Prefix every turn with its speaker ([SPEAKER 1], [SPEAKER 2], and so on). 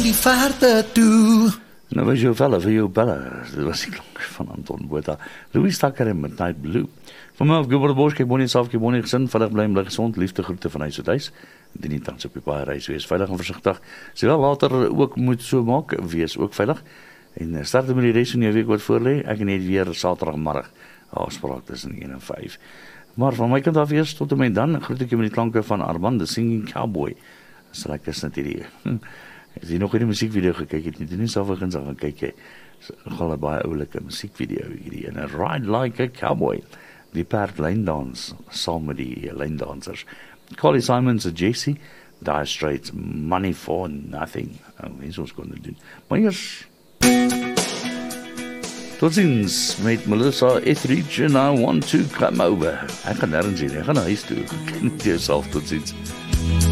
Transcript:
[SPEAKER 1] die verte toe.
[SPEAKER 2] Nou was jou fella vir jou bella, dit was die klank van Anton Botha. Louis Takker en Midnight Blue. Van my af, Gilbert Bosch, kyk bonnie self, kyk bonnie gesin, veilig bly en bly gesond, liefde groete van huis tot huis. Die nie tans op die paai reis, wees veilig en versigtig. Sowel later ook moet so maak, wees ook veilig. En start met die res van jou week wat voorlê. Ek net weer Saterdagmiddag afspraak tussen 1 en 5. Maar van my kant af eers tot en met dan groet ek jou met die klanke van Armand, the Singing Cowboy. Dis lekker is net hierdie. As jy nog nie die musiekvideo gekyk het nie, doen nie self eens gaan kyk jy. Nogal 'n baie oulike musiekvideo hierdie. En 'n Ride Like a Cowboy. Die perd lyndans saam met die lyndansers. Carly Simons en Jessie, Dire Straits, Money for Nothing. Mens ons kon dit doen. Maar eers tot ziens met Melissa Etheridge and I Want to Come Over. Ek gaan nergens heen, ek gaan na huis toe. Ken dit jouself, tot ziens.